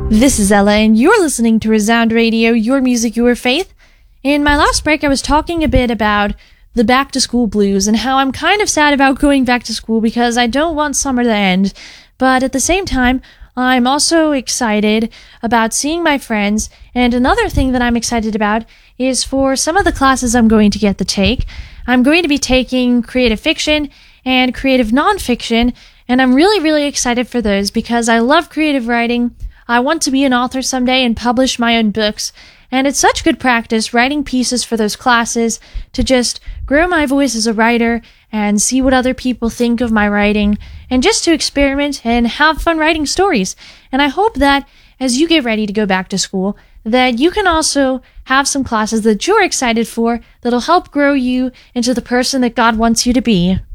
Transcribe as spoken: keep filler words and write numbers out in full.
This is Ella, and you're listening to Resound Radio, your music, your faith. In my last break, I was talking a bit about the back-to-school blues and how I'm kind of sad about going back to school because I don't want summer to end. But at the same time, I'm also excited about seeing my friends, and another thing that I'm excited about is for some of the classes I'm going to get to take. I'm going to be taking creative fiction and creative nonfiction, and I'm really, really excited for those because I love creative writing. I want to be an author someday and publish my own books, and it's such good practice writing pieces for those classes to just grow my voice as a writer and see what other people think of my writing, and just to experiment and have fun writing stories. And I hope that as you get ready to go back to school, that you can also have some classes that you're excited for that'll help grow you into the person that God wants you to be.